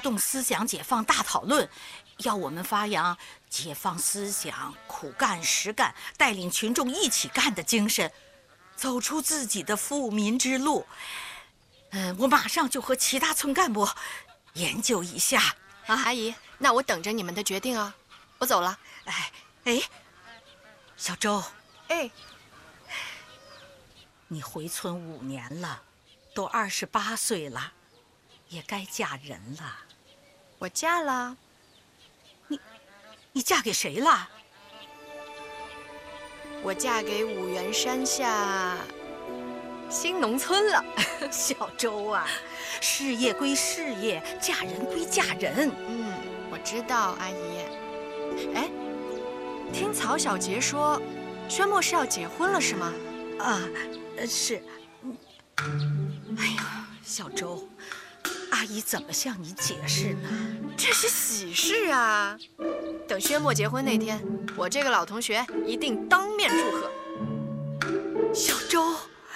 动思想解放大讨论，要我们发扬解放思想、苦干实干、带领群众一起干的精神，走出自己的富民之路。我马上就和其他村干部研究一下。 阿姨，那我等着你们的决定啊！我走了。 小周，你回村5年了，都28岁了，也该嫁人了。 我嫁了。 你嫁给谁了？ 我嫁给五原山下新农村了。 小周啊，事业归事业，嫁人归嫁人。 我知道，阿姨。听曹小杰说，宣墨是要结婚了，是吗？ 是。哎呀，小周，阿姨怎么向你解释呢？ 这是喜事啊！等宣墨结婚那天，我这个老同学一定当面祝贺。 小周。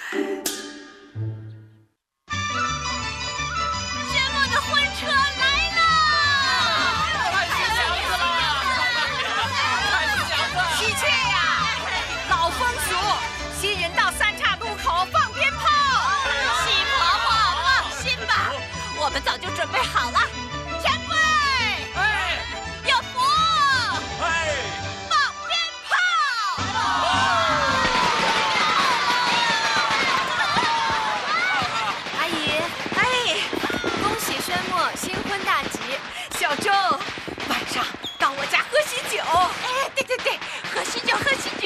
我们早就准备好了，前辈，有福，放鞭炮！ 阿姨，恭喜宣墨新婚大吉！ 小周，晚上到我家喝喜酒。 对，喝喜酒，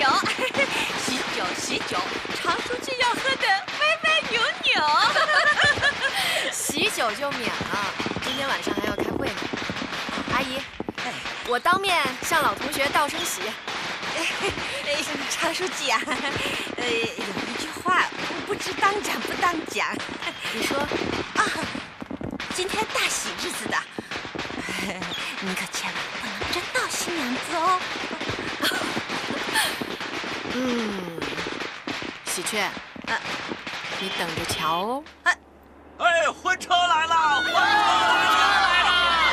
喜酒，常书记要喝的歪歪扭扭。 喜酒就免了，今天晚上还要开会呢。阿姨，我当面向老同学道声喜。 常书记啊，有一句话不知当讲不当讲。 你说今天大喜日子的，你可千万不能真当新娘子哦。 喜鹊，你等着瞧哦。 婚车来了！婚车来了！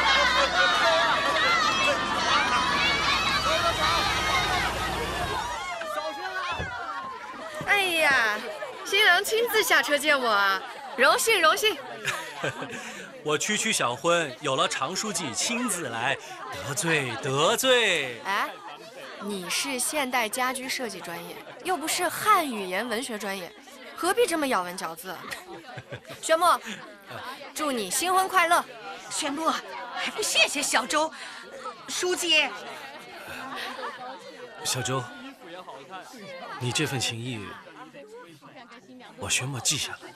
哎呀，新郎亲自下车见我啊，荣幸。 我区小婚有了常书记亲自来，得罪。 你是现代家居设计专业，又不是汉语言文学专业，何必这么咬文嚼字？宣墨，祝你新婚快乐。 宣墨，还不谢谢小周书记？ 小周，你这份情谊，我宣墨记下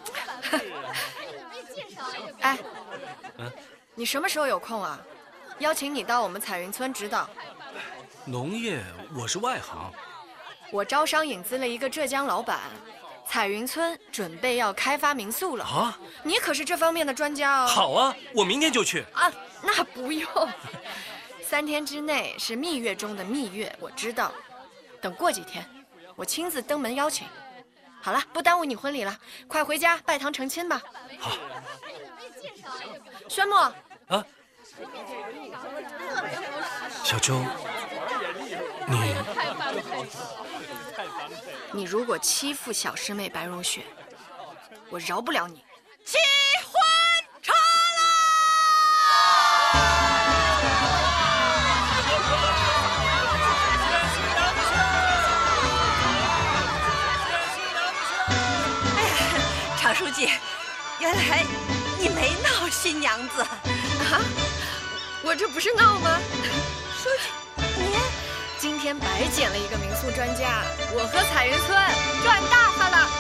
来。你什么时候有空啊？邀请你到我们彩云村指导。 农业我是外行。 我招商引资了一个浙江老板，彩云村准备要开发民宿了啊！你可是这方面的专家哦。 好啊，我明天就去啊。那不用，3天之内是蜜月中的蜜月，我知道。等过几天，我亲自登门邀请。好了，不耽误你婚礼了，快回家拜堂成亲吧。 好。 宣墨啊，小周， 你如果欺负小师妹白如雪，我饶不了你。 结婚成了！常书记，原来你没闹新娘子啊？ 我这不是闹吗？ 书记，你今天白捡了一个民宿专家，我和彩云村赚大发了。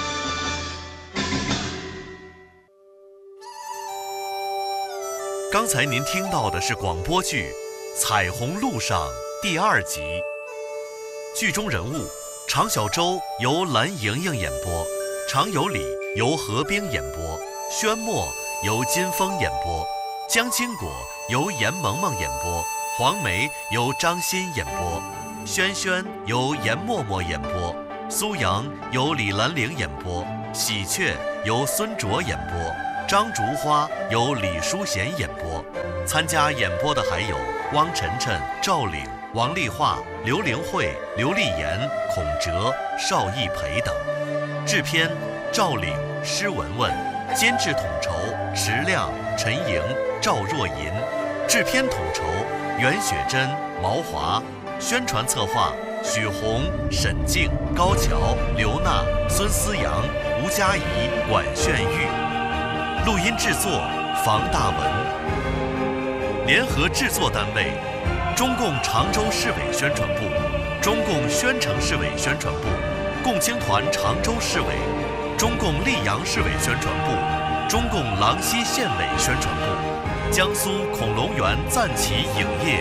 刚才您听到的是广播剧《彩虹路上》第2集，剧中人物常小舟由蓝莹莹演播，常有理由何冰演播，宣墨由金峰演播，江青果由严萌萌演播，黄梅由张欣演播，轩轩由严默默演播，苏阳由李兰玲演播，喜鹊由孙卓演播， 张竹花由李淑贤演播。参加演播的还有汪晨晨、赵岭、王丽华、刘玲慧、刘丽妍、孔哲、邵艺培等。制片赵岭、施文文，监制统筹石亮、陈莹、赵若银，制片统筹袁雪珍、毛华，宣传策划许红、沈静、高桥、刘娜、孙思阳、吴佳怡、管炫玉，录音制作房大文。联合制作单位：中共常州市委宣传部、中共宣城市委宣传部、共青团常州市委、中共溧阳市委宣传部、中共郎溪县委宣传部、江苏恐龙园赞旗影业